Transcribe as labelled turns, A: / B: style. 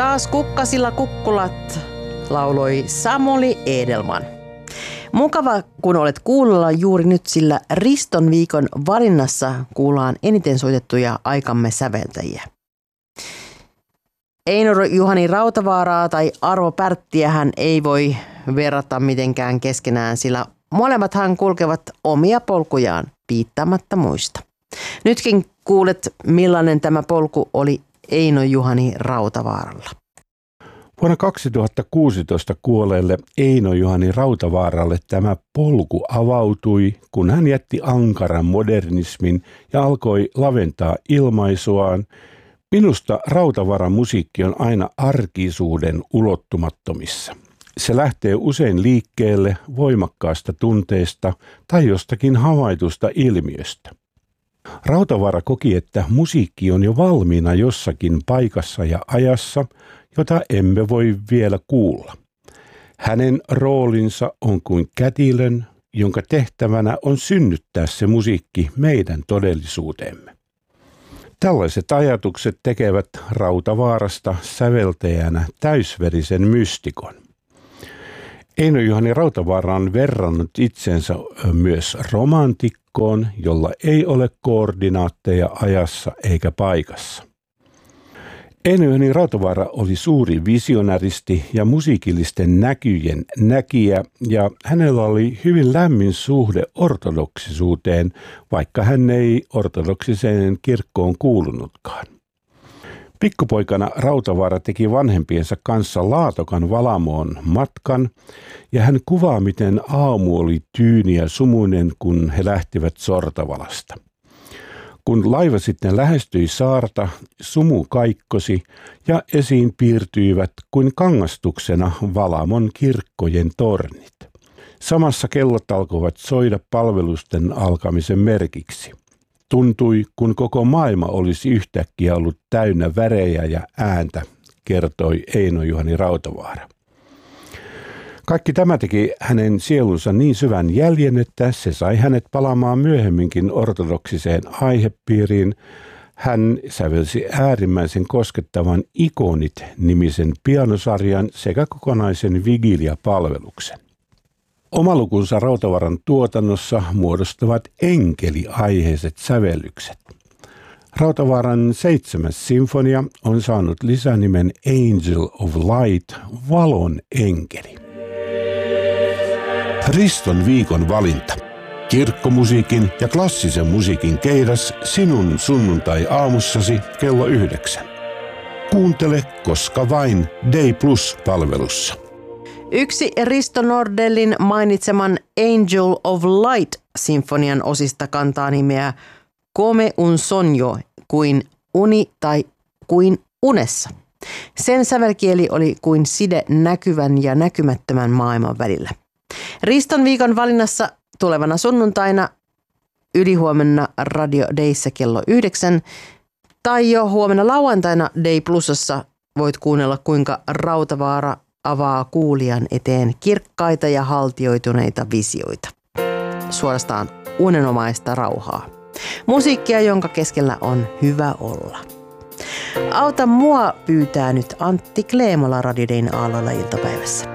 A: Taas kukkasilla kukkulat, lauloi Samuli Edelman. Mukava, kun olet kuulolla juuri nyt, sillä Riston viikon valinnassa kuullaan eniten soitettuja aikamme säveltäjiä. Eino Juhani Rautavaaraa tai Arvo Pärttiähän ei voi verrata mitenkään keskenään, sillä molemmathan kulkevat omia polkujaan piittaamatta muista. Nytkin kuulet, millainen tämä polku oli Eino Juhani Rautavaaralla.
B: Vuonna 2016 kuolleelle Eino Juhani Rautavaaralle tämä polku avautui, kun hän jätti ankaran modernismin ja alkoi laventaa ilmaisuaan. Minusta Rautavaaran musiikki on aina arkisuuden ulottumattomissa. Se lähtee usein liikkeelle voimakkaasta tunteesta tai jostakin havaitusta ilmiöstä. Rautavaara koki, että musiikki on jo valmiina jossakin paikassa ja ajassa, jota emme voi vielä kuulla. Hänen roolinsa on kuin kätilön, jonka tehtävänä on synnyttää se musiikki meidän todellisuuteemme. Tällaiset ajatukset tekevät Rautavaarasta säveltäjänä täysverisen mystikon. Eino Juhani Rautavaara on verrannut itsensä myös romantikkoon, jolla ei ole koordinaatteja ajassa eikä paikassa. Eino Juhani Rautavaara oli suuri visionäristi ja musiikillisten näkyjen näkijä, ja hänellä oli hyvin lämmin suhde ortodoksisuuteen, vaikka hän ei ortodoksiseen kirkkoon kuulunutkaan. Pikkupoikana Rautavaara teki vanhempiensa kanssa Laatokan Valamoon matkan, ja hän kuvaa, miten aamu oli tyyni ja sumuinen, kun he lähtivät Sortavalasta. Kun laiva sitten lähestyi saarta, sumu kaikkosi ja esiin piirtyivät kuin kangastuksena Valamon kirkkojen tornit. Samassa kellot alkoivat soida palvelusten alkamisen merkiksi. Tuntui, kun koko maailma olisi yhtäkkiä ollut täynnä värejä ja ääntä, kertoi Eino Juhani Rautavaara. Kaikki tämä teki hänen sielunsa niin syvän jäljen, että se sai hänet palaamaan myöhemminkin ortodoksiseen aihepiiriin. Hän sävelsi äärimmäisen koskettavan Ikonit-nimisen pianosarjan sekä kokonaisen vigilia-palveluksen. Omalukunsa Rautavaaran tuotannossa muodostavat enkeli-aiheiset sävellykset. Rautavaaran 7. sinfonia on saanut lisänimen Angel of Light, valon enkeli. Riston viikon valinta. Kirkkomusiikin ja klassisen musiikin keidas sinun sunnuntai-aamussasi kello 9. Kuuntele koska vain Day Plus-palvelussa.
A: Yksi Risto Nordellin mainitseman Angel of Light-sinfonian osista kantaa nimeä Come un sogno, kuin uni tai kuin unessa. Sen sävelkieli oli kuin side näkyvän ja näkymättömän maailman välillä. Riston viikon valinnassa tulevana sunnuntaina ylihuomenna Radio Dayssä kello 9 tai jo huomenna lauantaina Day Plusassa voit kuunnella, kuinka Rautavaara avaa kuulijan eteen kirkkaita ja haltioituneita visioita. Suorastaan unenomaista rauhaa. Musiikkia, jonka keskellä on hyvä olla. Auta mua pyytää nyt Antti Kleemola Radio Dayn aalloilla iltapäivässä.